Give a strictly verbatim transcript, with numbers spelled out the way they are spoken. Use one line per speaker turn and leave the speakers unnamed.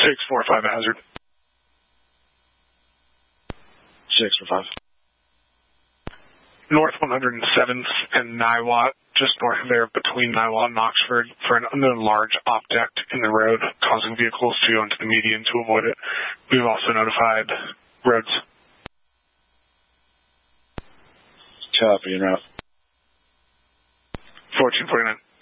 six four five hazard.
six four five.
North one hundred seventh and Niwot, just north of there between Niwot and Oxford, for an unknown large object in the road, causing vehicles to go into the median to avoid it. We've also notified roads.
Copy, en route.
fourteen forty-nine.